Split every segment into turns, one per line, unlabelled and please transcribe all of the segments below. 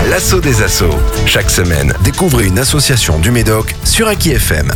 l'assaut des assos. Chaque semaine, découvrez une association du Médoc sur Aki FM.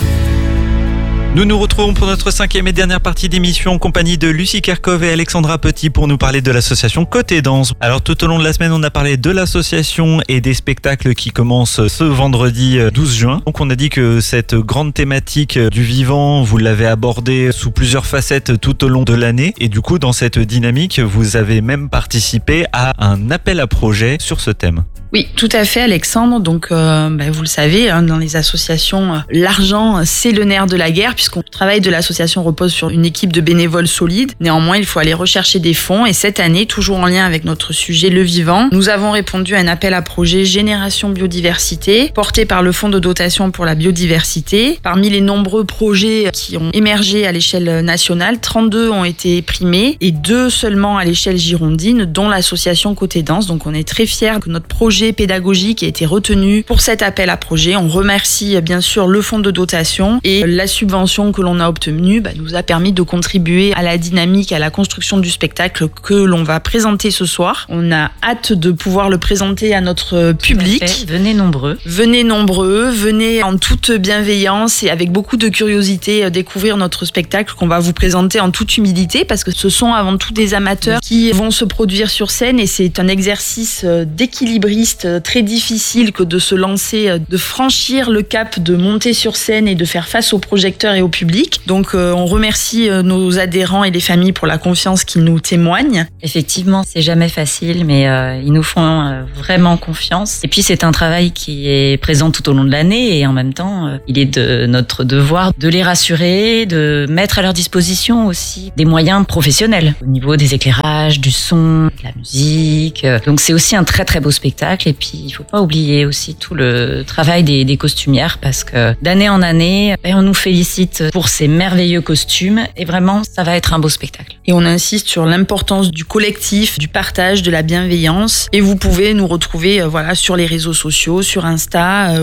Nous nous retrouvons pour notre 5e et dernière partie d'émission en compagnie de Lucie Kerkov et Alexandra Petit pour nous parler de l'association Côté Danse. Alors tout au long de la semaine, on a parlé de l'association et des spectacles qui commencent ce vendredi 12 juin. Donc on a dit que cette grande thématique du vivant, vous l'avez abordée sous plusieurs facettes tout au long de l'année. Et du coup, dans cette dynamique, vous avez même participé à un appel à projet sur ce thème.
Oui, tout à fait, Alexandre. Donc, vous le savez, dans les associations, l'argent, c'est le nerf de la guerre, puisqu'on le travail de l'association repose sur une équipe de bénévoles solides. Néanmoins, il faut aller rechercher des fonds. Et cette année, toujours en lien avec notre sujet, le vivant, nous avons répondu à un appel à projet Génération Biodiversité, porté par le Fonds de dotation pour la biodiversité. Parmi les nombreux projets qui ont émergé à l'échelle nationale, 32 ont été primés et 2 seulement à l'échelle girondine, dont l'association Côté Danse. Donc, on est très fiers que notre projet pédagogique a été retenu pour cet appel à projet. On remercie bien sûr le fonds de dotation et la subvention que l'on a obtenue nous a permis de contribuer à la dynamique, à la construction du spectacle que l'on va présenter ce soir. On a hâte de pouvoir le présenter à notre public.
Venez nombreux.
Venez nombreux, venez en toute bienveillance et avec beaucoup de curiosité découvrir notre spectacle qu'on va vous présenter en toute humilité parce que ce sont avant tout des amateurs qui vont se produire sur scène et c'est un exercice d'équilibriste très difficile que de se lancer, de franchir le cap, de monter sur scène et de faire face aux projecteurs et au public. Donc on remercie nos adhérents et les familles pour la confiance qu'ils nous témoignent.
Effectivement, c'est jamais facile, mais ils nous font vraiment confiance. Et puis c'est un travail qui est présent tout au long de l'année et en même temps, il est de notre devoir de les rassurer, de mettre à leur disposition aussi des moyens professionnels au niveau des éclairages, du son, de la musique. Donc c'est aussi un très très beau spectacle. Et puis, il faut pas oublier aussi tout le travail des costumières parce que d'année en année, on nous félicite pour ces merveilleux costumes et vraiment, ça va être un beau spectacle.
Et on insiste sur l'importance du collectif, du partage, de la bienveillance. Et vous pouvez nous retrouver sur les réseaux sociaux, sur Insta,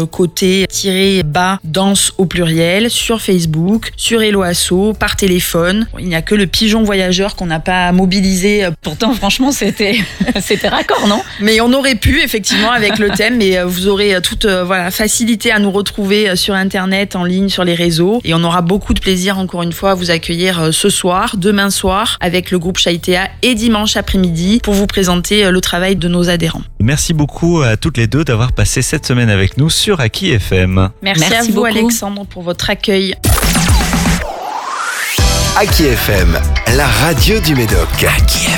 côté-danse au pluriel, sur Facebook, sur Hello Asso, par téléphone. Il n'y a que le pigeon voyageur qu'on n'a pas mobilisé.
Pourtant, franchement, c'était raccord, non?
Mais on aurait pu, effectivement, avec le thème, mais vous aurez toute facilité à nous retrouver sur Internet, en ligne, sur les réseaux. Et on aura beaucoup de plaisir, encore une fois, à vous accueillir ce soir, demain soir, avec le groupe Chaïtea et dimanche après-midi pour vous présenter le travail de nos adhérents.
Merci beaucoup à toutes les deux d'avoir passé cette semaine avec nous sur Aki FM.
Merci à vous,
beaucoup.
Alexandre, pour votre accueil.
Aki FM, la radio du Médoc. Aki FM.